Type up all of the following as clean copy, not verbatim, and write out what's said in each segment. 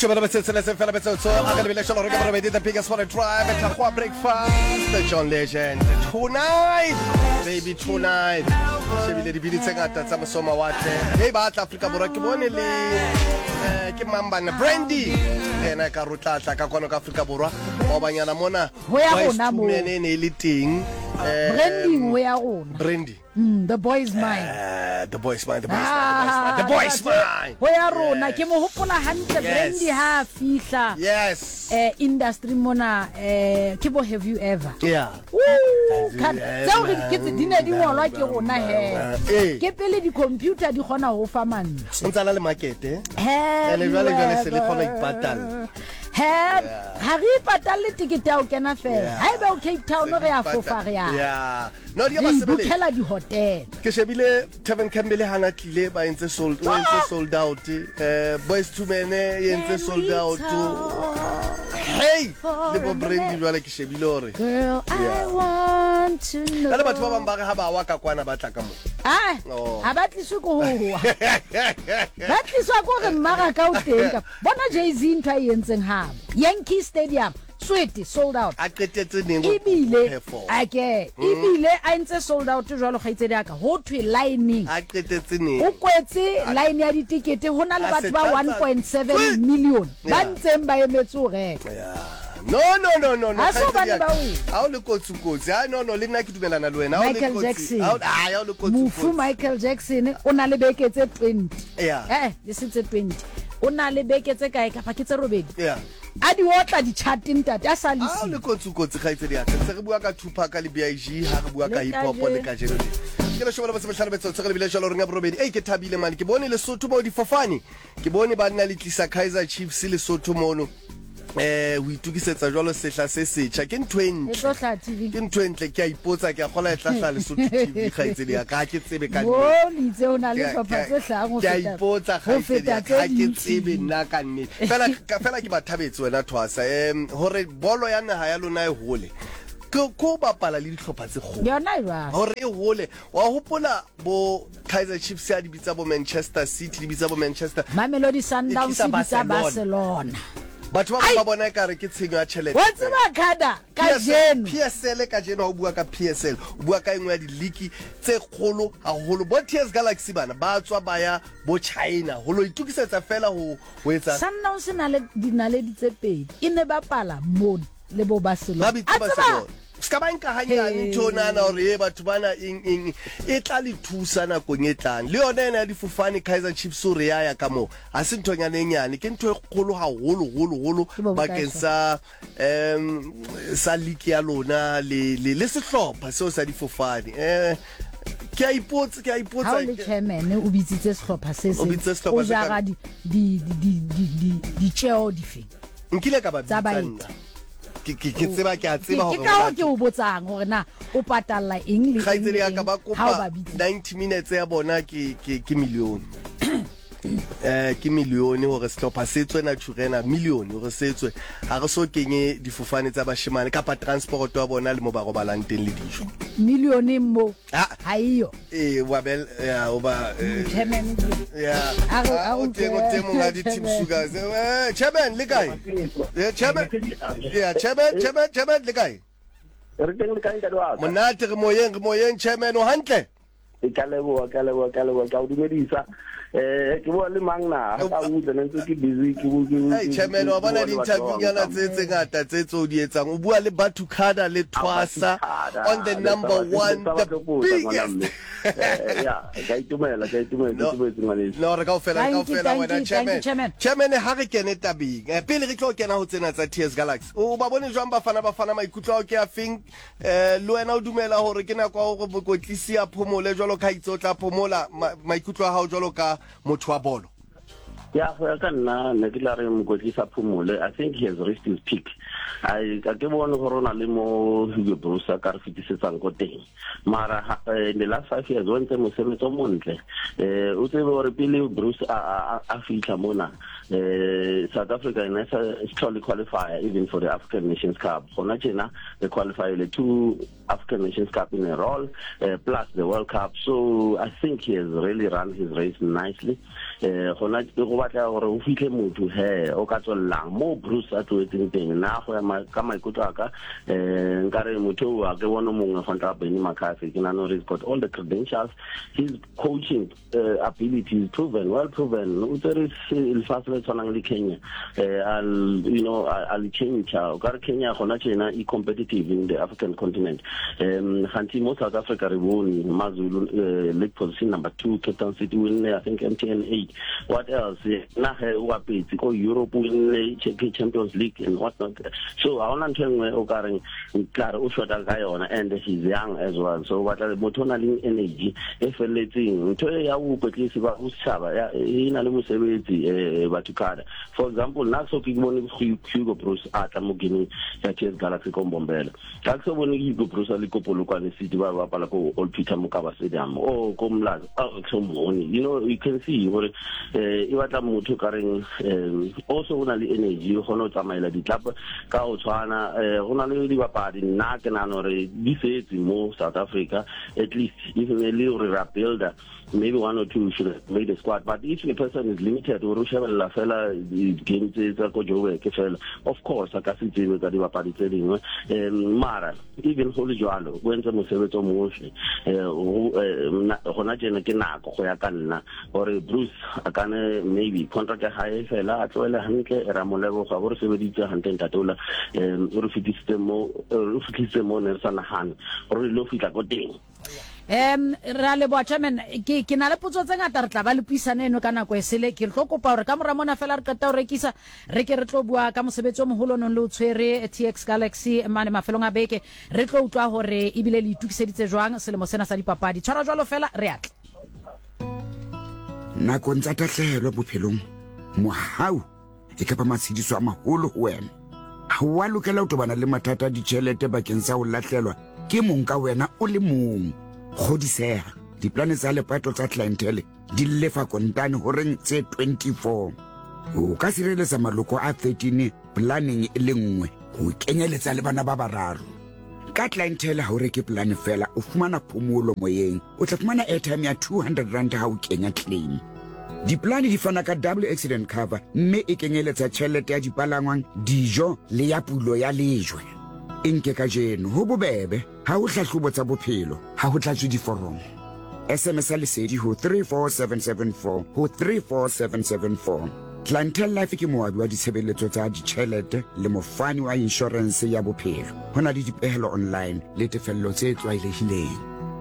Shubba the biggest for a drive at Tahua breakfast. The John Legend. Tonight, baby, tonight. Shebile di bidi tsengata tsa mosoma watle. Hey ba Africa Borwa ke bone le ke mamba na Brandy. Ena ka rutla ka kono ka Africa Borwa. Mo banyana mona. Ho ya rona mo. Ne le ting. Brandy ho ya rona. Brandy. The boy's mine. The boy's mine. The boy's mine. Ho ya rona ke mo hopola hantle Brandy ha fihla. Yes. Industry mona ke bo have you ever? Yeah. Tsao re ke dine di ngolwa ke rona he. Ke pele di computer di gona ho fa manne. O tsala le market ele jwale se le khona ipatala. Ha re ipatala ticket ya o kena fela. Ha ebe o Cape Town re ya fofa re ya. Yeah. No di ba sebele. Bukela di hotel. Ke shebile Tavern Campbell hana tlile ba entse sold out. Boys to men entse sold out. Hey, le bo Brandy jwale ke shebile hore. Girl, I want to know. Ala batho ba bang ba re ha ba wa ka kwana ba tla ka mo. Ha ba tliswe go ho. Ba tliswa go re mara ka o teng. Bona Jay-Z ntwa yentseng ha. Yankee Stadium sweet sold out. A qetetse neng ibile a ntse sold out jwalo ga itse diaka ho thwe lining a qetetse neng o kwetse line ya ditikete hona le batho ba 1.7 million ba ntseng ba emetse o reka. No. Aso bana ba we. Ha o le kotsi. No le nna ke dumelana le wena. Michael Jackson. Ha o le kotsi. Mufu Michael Jackson o na le beke tse 20. Yeah. Di sentse 20. O na le beke tse kae ka pa ke tse robedi. Yeah. A di otla di charting tate a sa lisi. Ha o le kotsi ga itse di aka. Se re bua ka Tupac le BIG, ha re bua ka hip hop le ka jeno. Ke le shobola ba se mhlala betso tsegele bile jalo renga robedi. Ke thabile man ke bone le Sotho mo di fofane. Ke bone ba nna le tlisa Kaizer Chiefs le Sotho mono. O itukisetsa jwalo sehla se setjha ke ntwentle ke ntwentle ke a ipotsa ke a gola e tla le Sotho TV ga itse di ka ke tsebe ka o litse o na le hlopha tse hlang ke a ipotsa ga ke tsebe nna ka nne fela ke ba thabetse wena Thwasa hore bolo ya naha ya lona e hole ko bapala le dihlopha tse kgolo yona jwa hore e hole wa hopola bo Kaizer Chiefs ya di bitsa bo Manchester City di bitsa bo Manchester Mamelodi Sundowns di bitsa Barcelona. Batho ba bona ekare ke tshenyo ya tšhelete. Wa tseba kada ka jeno PSL ka jeno o bua ka PSL o bua ka engwe ya di league tse kgolo haholo bo TS Galaxy bana ba tswa ba ya bo China ho lo itukisetsa fela ho etsa Sundowns na le dinaledi tse pedi e ne ba pala mo le bo Barcelona ska ba nka hanyane ntona hore batho bana eng e tla le thusa na go nyetlang le yona ena di fofane Kaizer Chiefs o re ya ka mo a se nthonyane nyane ke ntwe kgolo haholo bakeng sa league ya lona le sehlopha seo sa di fofane ke a ipotsa ha le chairman o bitsitse sehlopha se o jara di cheo di fe nkile ka ba bitsa ke tseba ke a tseba hore ke ka ke o botsang hore na o patalla eng le ga itsedi ka ba kopa 90 minutes ya bona ke million ke million hore sehlopha se tswe na Turena million hore se tswe ha re so kenye difofane tsa bashimane kapa transport wa bona le mo ba robalang teng le dijo million mo ha iyo wabel o ba chairman o temo ga di team sugar chairman le kae chairman le kae re teng le kae ka doa monate re moyeng chairman o hantle ka leboa ka o dumedisa ke bo le mangna ga o tsena ntse ke busy ke chairman wa bona di interview yana tse ngata tse tso di etsang o bua le Batho Khada le Thwasa on the number 1 the biggest ka itumela no re ka ofela wena chairman ha re kene tabing pele re tlo kena ho tsena tsa TS Galaxy o ba bone jwang bafana maikutlo a ke a feng le wena o dumela hore ke na kwa go bokotlisi a phomole jwalo ka itse o tla phomola maikutlo a hao jwalo ka motho wa bolo ya go ya ka nna ne ke la re mokotlisa phomole I think he has reached his peak I ke bone go rona le mo Hugo Bruce ka re fitisetsang go teng mara in the last 5 years wentse mosemetso montle o tsebe gore pele Bruce a fitla mona South Africa is totally qualifier even for the African Nations Cup. Hona tjena they qualify the 2 African Nations Cup in a row plus the World Cup. So I think he has really run his race nicely. gona go batla gore o fitlhe motho o ka tswellang mo Bruce a tloetseng teng na go ya ka maikutlo aka nkare motho wa ke bona mongwe go ntla Benny McCarthy ke nano he's got all the credentials, his coaching ability is well proven. O tsere il fasle tshwanang le Kenya I'll change Kenya gona tjena e competitive in the African continent. Hanti mo South Africa re bone Mazulu league position number 2, Cape Town City win I think MTN 8. What else? Na he wa petse go Europe win Champions League and what not. So I want to o ka reng klaro o shota ka yona and he's young as well. So what are motona le energy e feletseng ntho ya o petlisi ba o tshaba ya ina le mosebetsi ba tukada. For example na so ke bone Hugo Bruce ata mo gini ya TS Galaxy Kombombela ka so bone Hugo Bruce le kopolokwane City ba pala ko Old Peter Mokaba Stadium ko Mlazi so moni you can see gore e batla motho ka reng also una le energy go no tsamaela di club ka o tshwana go na le dibapadi nna ke nano re di setsi mo South Africa at least if we really builder maybe 1 or 2 should have made a squad, but if the person is limited or la fela games tsa go jowe ke fela of course aka se tsebe ka dibapadi tse dingwe mara even go le jwalo o entse mosebetsi o mohle gona jena ke nako go ya ka nna gore Bruce akane maybe contract ya hae fela a tloela hantle ra molego ga gore sebeditse hantle ntatola o re fitise mo Nelson Han gore lo fitla go teng. Ra le boa chairman ke na le potso tse ngata re tla ba le puisane eno ka nako e sele ke re tlo kopa gore ka mora mona fela re keta o rekisa re ke re tlo bua ka mosebetsi o moholo no le o tshwere TX Galaxy mane mafelong a beke re tlo utlwa hore e bile le itukiseditse jwang selemo sena sa dipapadi tshwara jwalo fela re atla nako ntsa tatlhelo bophelong mohau e ka pa matshidiso a maholo ho wena ha wa lokela o tobana le mathata di tšhelete bakeng sa ho latlhelwa ke mong ka wena o le mong Kgodisega diplane tsa lepato tsa clientele di lefa kontane ho reng tse 24 o ka sireletsa maloko a 13 planning e le nngwe ho kenyeletsa le bana ba bararo ka clientele ha o reke plan fela o fumana phomolo moyeng o tla fumana airtime ya 200 rand ha o kenya claim diplane di fana ka double accident cover mme e kenyeletsa tšhelete ya dipalangwang dijo le ya pulo ya lejwe inke ka jeno ho bobebe ha o hlahlobo tsa bophelo ha ho tlatswe diforomo SMS lesedi ho 34774 ho 34774 Clientele Life ke moabi wa ditshebeletso tsa ditšhelete le mofani wa insurance ya bophelo hona le dipehelo online le tefello tse tlwaelehileng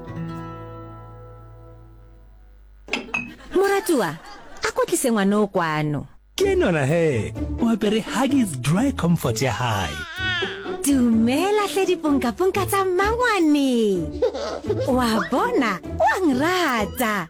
Moratua a kotlise ngwana o kwano ke nona he o apere Huggies Dry Comfort ya hae Dumela hle dipunka-punka tsa mangwane. Wa bona, wa ngrata.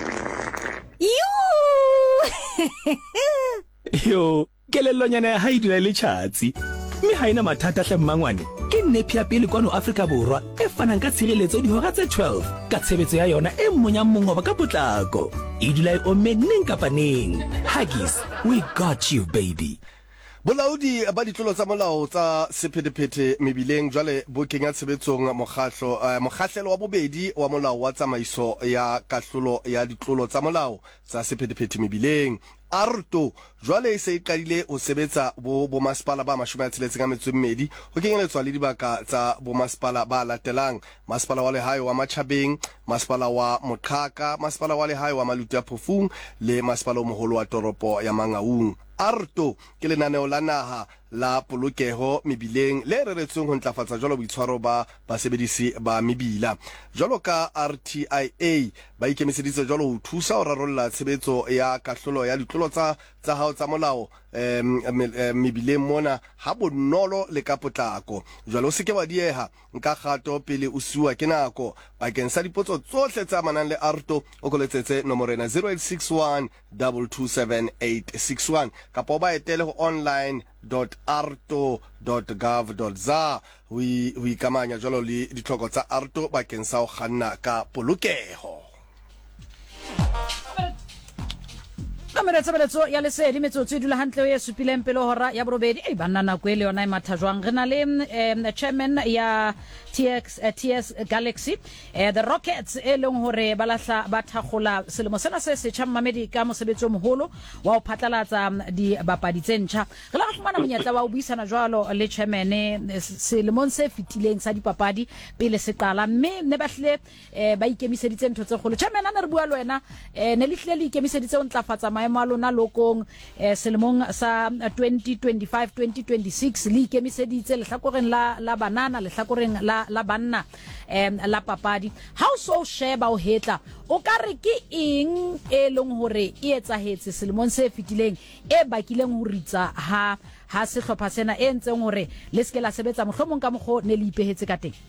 Yo, kelellonyana ya hae dula le tšhatsi. Mme ha ina mathata hle mmangwane. Ke nepi ya pele kwano Afrika Borwa e fanang ka tshireletso dihora tse 12 ka tshebetso ya yona e mmonya mongoba ka potlako. E dula e omme neng kapa neng. Huggies, we got you baby. Bolaodi ba ditlolo tsa molao tsa sephethephethe mebileng jwale bo kenya tshebetsong mokgahlelo wa bobedi wa molao wa tsamaiso ya kahlolo ya ditlolo tsa molao tsa sephethephethe mebileng Arto jwale se iqadile o sebetsa bo masepala ba 62 ho kenyeletswa le dibaka tsa bo masepala ba latelang masepala wa lehae wa Machabeng masepala wa Moqhaka masepala wa lehae wa Maluti ya Phofung le masepala o moholo wa toropo ya Mangaung Arto ke lenaneo la naha la polokeho mebileng le reretsweng ho ntlafatsa jwalo boitshwaro ba basebedisi ba mebila jwalo ka RTIA ba ikemiseditse jwalo ho thusa ho rarolla tshebetso ya kahlolo ya ditlolo tsa hao tsa molao mebileng mona ha bonolo le ka potlako jwalo se ke wa dieha nka kgato pele o siwa ke nako bakeng sa dipotso tsohle tsa manang le Arto o koletsetse nomoro ena 0861 227861 kapa ba etele ho online.arto.gov.za we ikamanya jwalo le ditlhoko tsa Arto bakeng sa ho kganna ka polokeho mamere tsebeletso ya lesedi metsotso dula hantle ya supileng pele hora ya borobedi e banna na kwele yona e mathajwang rena le chairman ya TS Galaxy the Rockets e leng hore ba lahla ba thagola selemo sena se setjha mamedi ka mosebetso moholo wa ho phatlalatsa di bapadi tsentjha re la fumana monyetla wa ho buisana jwalo le chairman selemong se fitileng sa dipapadi pele se qala mme ne bahle ba ikemiseditse ntho tse kgolo chairman ana re bua le wena ne lihle le ikemiseditse o ntlafatsa maemo a lona lokong selemong sa 2025-2026 le ikemiseditse lehlakoreng la banana lehlakoreng la banna la papadi how so sheba o hetla o ka re ke eng e leng hore e etsahetse selemong se fitileng e bakileng ho ritsa ha sehlopha sena e ntseng hore le skela sebetsa mohlomong ka mogho ne le ipehetse ka teng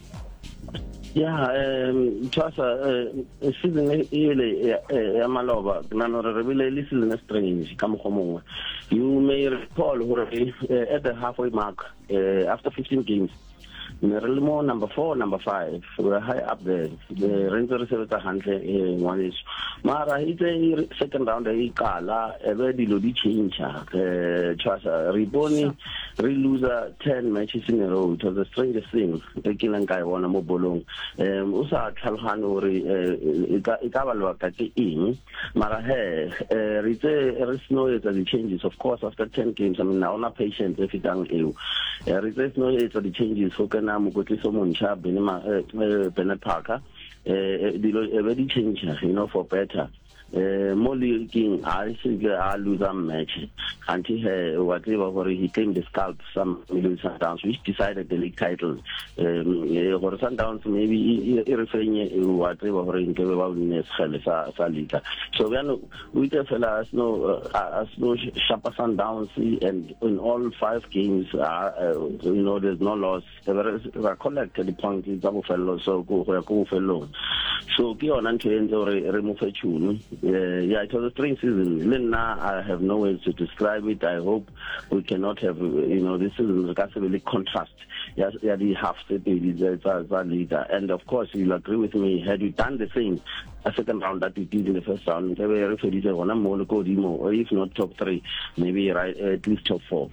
season ile ya maloba nano re bile le season strange ka mogomongwe you may recall at the halfway mark after 15 games Merlimo number 4, number 5, we were high up there. The Rangers Service handle one is Mara hit a second round a kala, a very lodi change. Chasa Riboni, re-loser 10 matches in a row. It was the strangest thing. The killing guy won a mobolong. Usa Kalhanori, Ikavalwa Kati in Mara Rite no the changes, of course, after 10 games. I mean, now not patient if it don't ill. Rite no the changes for Mugotliso Muncha, Bennett Parker, very change, for better. Molly King, I think I lose a match until whatever he came the scalp some Sundowns, which decided the league title. Or Sundowns maybe referring whatever in Salita. So we fellas no sharper Sundowns and in all 5 games, there's no loss. They collected the points in double fellow, so go fellow. So Gion and remove a tune. It was a strange season. I have no words to describe it. I hope we cannot have, this season is really contrast. The half set leader. And of course, you'll agree with me, had we done the same, a second round that we did in the first round, or if not top 3, maybe right at least top 4.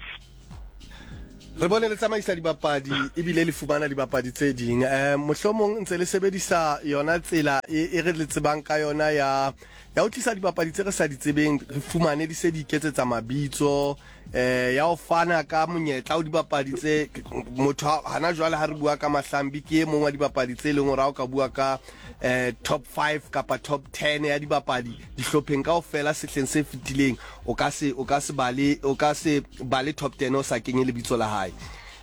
Re bone le tsamaisa di bapadi ebile le fumana di bapadi tse ding mohlomong ntse le sebedisa yona tsela e re le tsebang ka yona ya o tlisa di bapadi tse re sa di tsebeng re fumane di se di iketsetsa mabitso ya o fana ka monyetla o di bapadi tse motho hana jwale ha re bua ka Mahlambi ke mongwe wa di bapadi tse leng hore ha o ka bua ka top 5 kapa top 10 ya di bapadi di hlopheng kaofela sehleng se fitileng o ka se bale top 10 o sa kenye lebitso la hae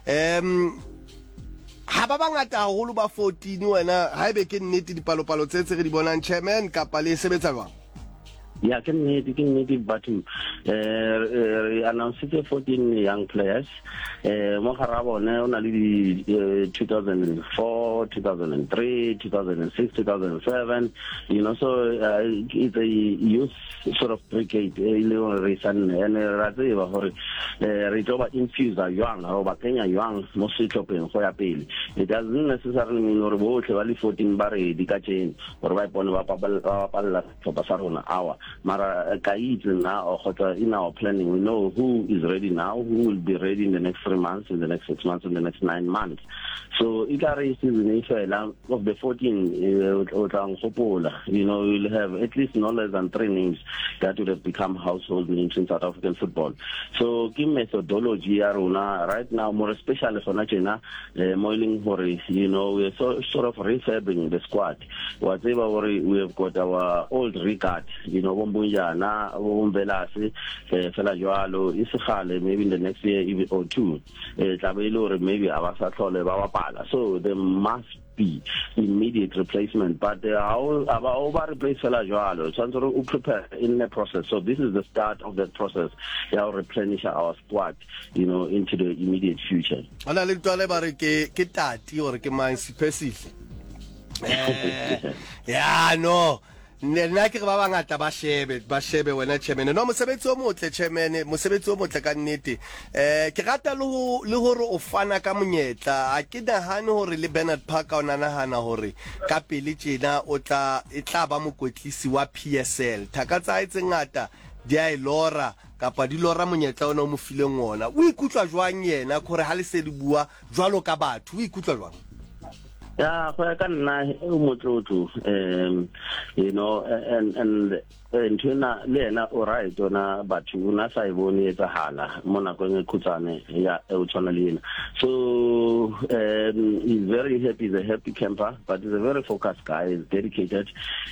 ha ba bangata haholo ba 14 wena ha ebe ke nnete dipalopalo tse re di bonang chairman kapa le sebetsa jwang Yeah, can need but announced 14 young players. Moharabo only 2004, 2003, 2006, 2007. So it's a youth sort of brigade. Reason and Raziva Ritoba infuse a young or Kenya young mostly chopping for appeal. It doesn't necessarily mean or vote 14 barry dicachin or wipe on Pala for Pasarona hour. Mara Kaid now or in our planning, we know who is ready now, who will be ready in the next 3 months, in the next 6 months, in the next 9 months. So Igari is in Israel of the 14 we'll have at least no less than 3 names that would have become household names in South African football. So key methodology Aruna right now, more especially for Nachina, Moiling Hori, we're sort of refurbing the squad. Whatever we have got our old record, Bombunja, Na Bombelasi, Fela Joalo, Isahale, maybe in the next year or 2, Tabelo, maybe Avasatole, Bawapala. So there must be immediate replacement, but they are all about replace Fela Joalo. So we prepare in the process. So this is the start of that process. They will replenish our squad, into the immediate future. Ana le tole bare ke tati or ke mansipesi. Yeah, no. Nna ke ba bangata ba shebe wena chairman no mosebetsi o motle chairman mosebetsi o motle ka nnete ke rata le hore o fana ka monyetla a ke nahane hore le Bernard Parker o nanahana hore ka pele tjena o tla ba mokwetlisi wa PSL thaka tsa etse ngata di a lora kapa di lora monyetla ona o mo fileng ona o ikutlwa jwang yena gore ha le se di bua jwalo ka batho o ikutlwa jwang ya go ya ka nna o motlotlo you know and ntuna le ena o right ona batho una sa ibone etsa hala mo nakong e khutsane ya o tsona le ena so he's very happy, he's a happy camper, but he's a very focused guy, he's dedicated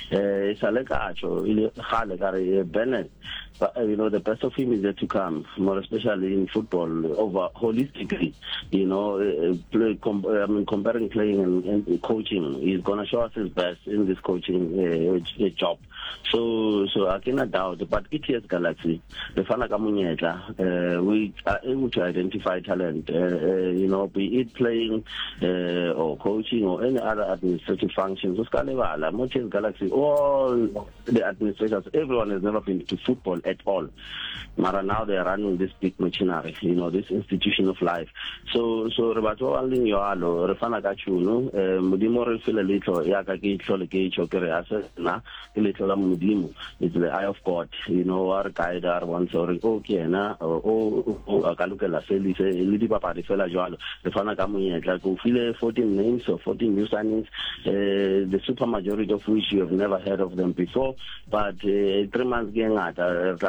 Bennett. But, you know, the best of him is yet to come, more especially in football, over holistically, you know, comparing playing and coaching. He's going to show us his best in this coaching job. So I cannot doubt, but ETS Galaxy, the Fanaka Munyeta, we are able to identify talent, you know, be it playing or coaching or any other administrative functions. ETS Galaxy, all the administrators, everyone has never been to football at all. Mara now they are running this big machinery, you know, this institution of life. So Rebato Alin Yoalo, Refana Gachuno, Mudimo feel a little Yakaki Cholike Chokere na little Mudimu. It's the eye of God, you know, our guide are once or okay na Kaluka La Feli, Lidi Papa de Fela Joalo, Refana Gamuya, File 14 names or 14 new signings, the super majority of which you have never heard of them before, but 3 months getting at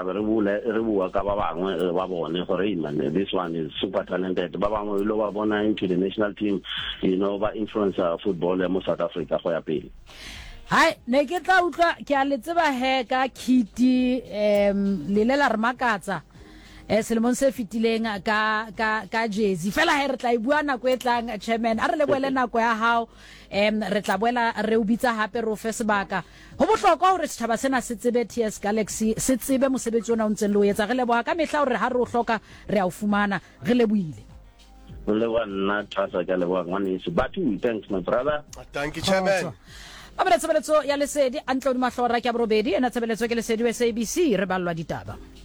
this one is super talented. Babang Babona into the national team, you know, by influence football in South Africa for appeal. Hai ne ke tla utlwa ke a le tseba he ka Kitty le la re makatsa selemong se fitileng ka Jersey fela he re tla ibua na go etlang chairman a re le boele na go ya hao re tla boela re ubitsa hape ro fe sebaka go botlhokwa hore setšhaba sena se tsebe TS Galaxy se tsebe mosebetsi ona o ntse le o etsa re le boa ka mehla hore ha re o hloka re a o fumana re le buile le wana tsasa ka le boa ngwane se batho thanks my brother thank you chairman Abeletso ya lesedi Antlodi Mahlora ke a borobedi ena tsebeletso ke lesedi wa SABC re ballwa ditaba